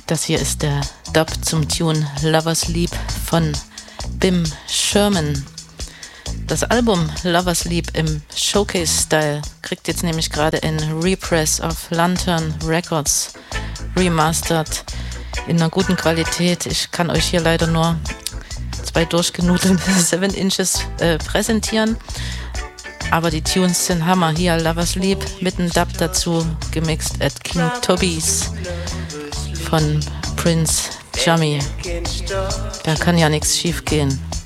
Das hier ist der Dub zum Tune Lover's Leap von Bim Sherman. Das Album Lover's Leap im Showcase-Style kriegt jetzt nämlich gerade ein Repress auf Lantern Records remastered in einer guten Qualität. Ich kann euch hier leider nur 2 durchgenudelte 7 Inches präsentieren, aber die Tunes sind Hammer. Hier Lover's Leap mit einem Dub dazu, gemixt at King Tubby's von Prince Jammy. Da kann ja nichts schief gehen.